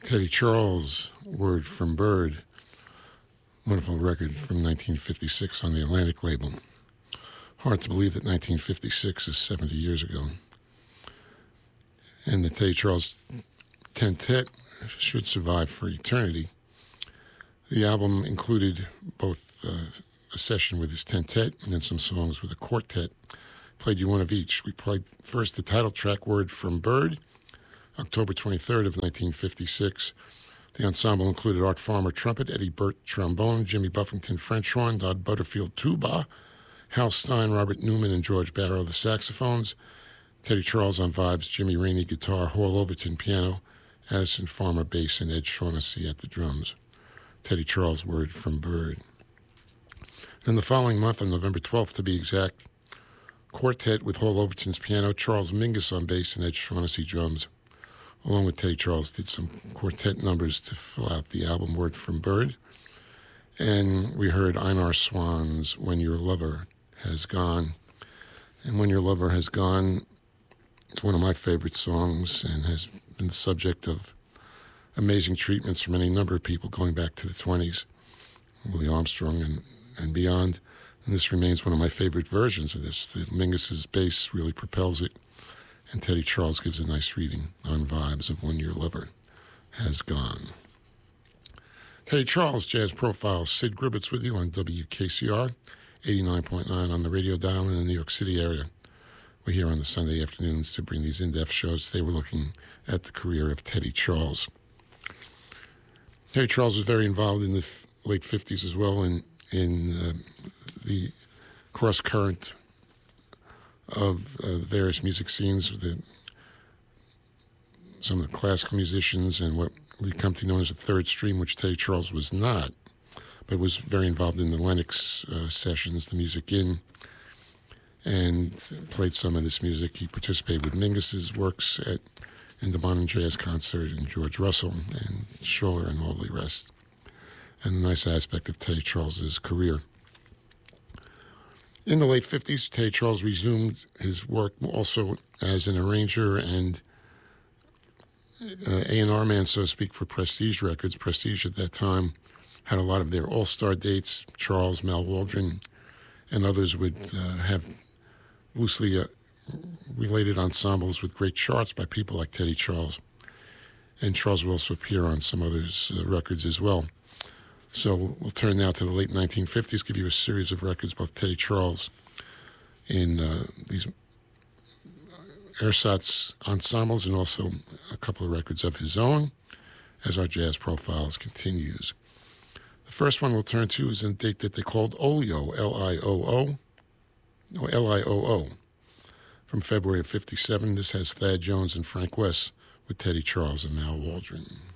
Teddy Charles, Word from Bird, wonderful record from 1956 on the Atlantic label. Hard to believe that 1956 is 70 years ago. And the Teddy Charles Quintet should survive for eternity. The album included both a session with his quintet and then some songs with a quartet. Played you one of each. We played first the title track, Word from Bird, October 23rd of 1956. The ensemble included Art Farmer trumpet, Eddie Burt trombone, Jimmy Buffington French horn, Dodd Butterfield tuba, Hal Stein, Robert Newman, and George Barrow the saxophones, Teddy Charles on vibes, Jimmy Rainey guitar, Hall Overton piano, Addison Farmer bass, and Ed Shaughnessy at the drums. Teddy Charles, Word from Bird. Then the following month, on November 12th to be exact, quartet with Hall Overton's piano, Charles Mingus on bass, and Ed Shaughnessy drums. Along with Teddy Charles, did some quartet numbers to fill out the album Word from Bird. And we heard Einar Swan's When Your Lover Has Gone. And When Your Lover Has Gone, it's one of my favorite songs and has been the subject of amazing treatments from any number of people going back to the 20s, Louis Armstrong and beyond. And this remains one of my favorite versions of this. The Mingus's bass really propels it. And Teddy Charles gives a nice reading on vibes of When Your Lover Has Gone. Teddy Charles, Jazz Profile, Sid Gribbets with you on WKCR, 89.9 on the radio dial in the New York City area. We're here on the Sunday afternoons to bring these in-depth shows. Today we're looking at the career of Teddy Charles. Teddy Charles was very involved in the late 50s as well in the cross-current of the various music scenes, some of the classical musicians and what we come to know as the third stream, which Teddy Charles was not, but was very involved in the Lennox sessions, the Music Inn, and played some of this music. He participated with Mingus's works in the Bonham Jazz Concert and George Russell and Scholler and all the rest. And a nice aspect of Teddy Charles's career. In the late 50s, Teddy Charles resumed his work also as an arranger and A&R man, so to speak, for Prestige Records. Prestige at that time had a lot of their all-star dates. Charles, Mal Waldron, and others would have loosely related ensembles with great charts by people like Teddy Charles. And Charles will also appear on some others' records as well. So we'll turn now to the late 1950s, give you a series of records, both Teddy Charles in these ersatz ensembles and also a couple of records of his own as our Jazz Profiles continues. The first one we'll turn to is a date that they called Olio, L-I-O-O, from February of 57. This has Thad Jones and Frank West with Teddy Charles and Mal Waldron.